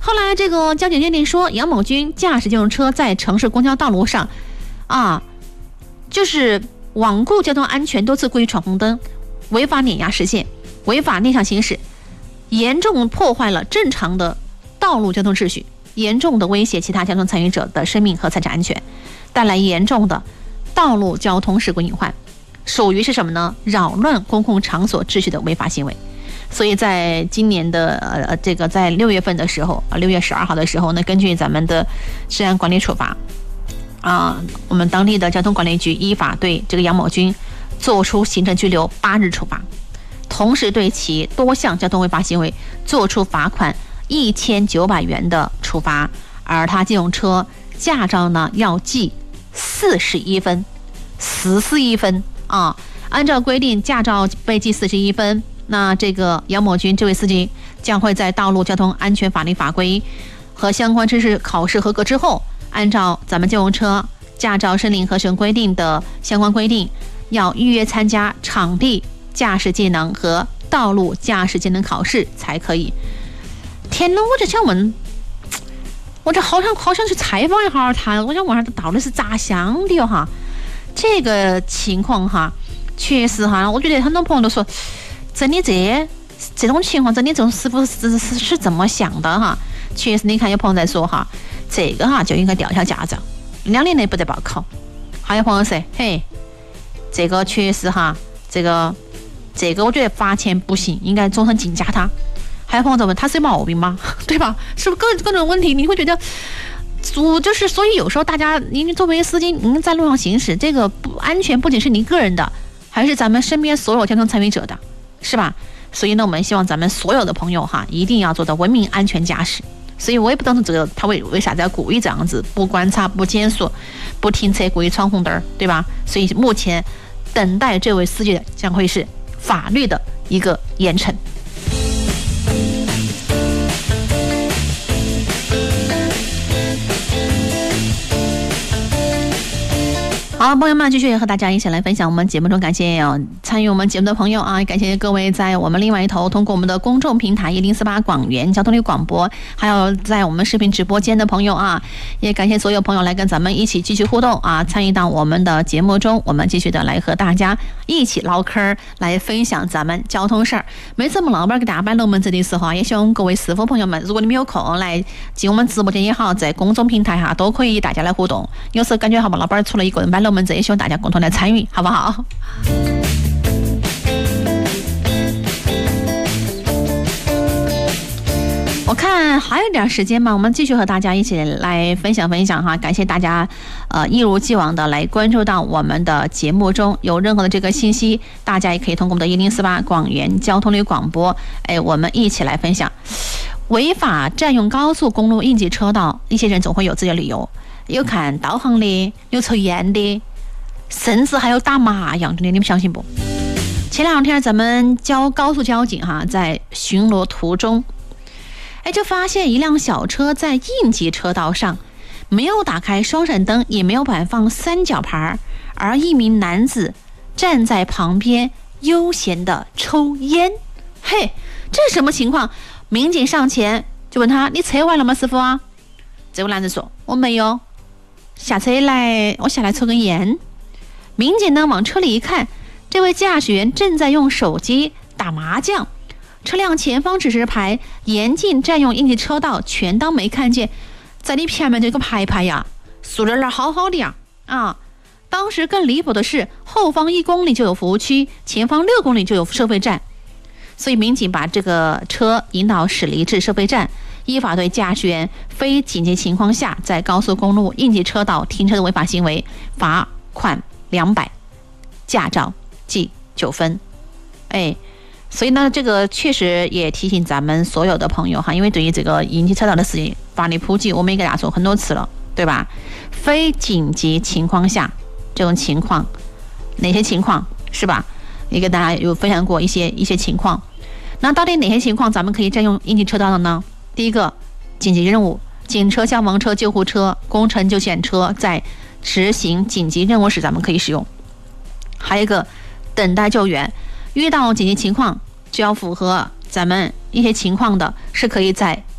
后来这个交警鉴定说，杨某军驾驶机动车在城市公交道路上就是罔顾交通安全，多次故意闯红灯，违法碾压视线，违法逆向行驶，严重破坏了正常的道路交通秩序，严重的威胁其他交通参与者的生命和财产安全，带来严重的道路交通事故隐患，属于是什么呢？扰乱公共场所秩序的违法行为。所以在今年的这个在6月份的时候，6月12号的时候呢，根据咱们的治安管理处罚我们当地的交通管理局依法对这个杨某军作出行政拘留8日处罚，同时对其多项交通违法行为作出罚款1900元的处罚，而他机动车驾照呢要记41分，14分按照规定，驾照被记41分。那这个杨某军这位司机将会在道路交通安全法律法规和相关知识考试合格之后，按照咱们机动车驾照申领和使用规定的相关规定，要预约参加场地驾驶技能和道路驾驶技能考试才可以。天哪，我就想问，我这好想去采访一下他，我想问下他到底是咋想的哈？这个情况哈，确实哈，我觉得很多朋友都说，真的这种情况，真的这种师傅是怎么想的哈？确实，你看有朋友在说哈，这个哈就应该吊销驾照，2年内不得报考。还有朋友说，嘿，这个确实哈，这个我觉得罚钱不行，应该终身禁驾他。还有朋友在问，他是有毛病吗？对吧？是不是各种问题？你会觉得，就是所以有时候大家，您作为司机，您在路上行驶，这个不安全不仅是您个人的，还是咱们身边所有交通参与者的，是吧？所以呢，我们希望咱们所有的朋友哈，一定要做到文明安全驾驶。所以我也不懂这个他为啥子要故意这样子，不观察、不减速、不停车，故意闯红灯，对吧？所以目前等待这位司机的将会是法律的一个严惩。好，朋友们，继续和大家一起来分享我们节目中，感谢参与我们节目的朋友感谢各位在我们另外一头通过我们的公众平台1048广元交通旅广播，还有在我们视频直播间的朋友也感谢所有朋友来跟咱们一起继续互动参与到我们的节目中，我们继续的来和大家一起唠嗑，来分享咱们交通事儿。每次我们老板给大家摆龙门阵的时候也希望各位师傅朋友们，如果你们有空来进我们直播间也好，在公众平台都可以大家来互动。有时候感觉好吧，老板出了一个人摆龙门阵，也希望大家共同来参与，好不好？我看还有点时间嘛，我们继续和大家一起来分享哈。感谢大家一如既往的来关注到我们的节目中，有任何的这个信息，大家也可以通过我们的1048广元交通旅广播我们一起来分享。违法占用高速公路应急车道，一些人总会有自己的理由，有看导航的，有抽烟的，甚至还有打麻将的，你们相信不？前2天咱们高速交警在巡逻途中就发现一辆小车在应急车道上没有打开双闪灯，也没有摆放三角牌，而一名男子站在旁边悠闲的抽烟。嘿，这是什么情况？民警上前就问他，你车坏了吗师傅啊？这位男子说，我没有，我下来抽根烟。民警呢往车里一看，这位驾驶员正在用手机打麻将，车辆前方指示牌严禁占用应急车道，全当没看见。在你前面这个牌呀，竖着那好好的呀当时更离谱的是，后方1公里就有服务区，前方6公里就有收费站。所以民警把这个车引导驶离至收费站，依法对驾驶员非紧急情况下在高速公路应急车道停车的违法行为罚款200，驾照记9分。所以呢，这个确实也提醒咱们所有的朋友因为对于这个应急车道的事情法律普及，我们也给大家说很多次了，对吧？非紧急情况下这种情况，哪些情况是吧？也给大家有分享过一些情况。那到底哪些情况咱们可以占用应急车道的呢？第一个，紧急任务，警车、消防车、救护车、工程救险车在执行紧急任务时咱们可以使用。还有一个，等待救援，遇到紧急情况就要符合咱们一些情况的，是可以在